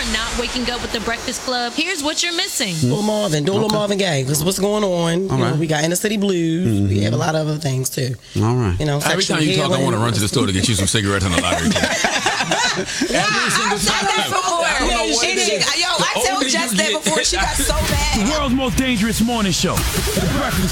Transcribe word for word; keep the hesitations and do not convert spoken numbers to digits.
are not waking up with the Breakfast Club, here's what you're missing. Little Marvin, do a little Okay. Marvin Gaye, because what's going on? All You know, right. we got Inner City Blues. Mm-hmm. We have a lot of other things too. All right. You know, Every sexual time you talk, I healing. want to run to the store to get you some cigarettes and a lottery ticket. Every single I've said time. that before. I don't know what She it did. is. Yo, The I told older Jess you that get- before she got so The bad. world's most dangerous morning show. The Breakfast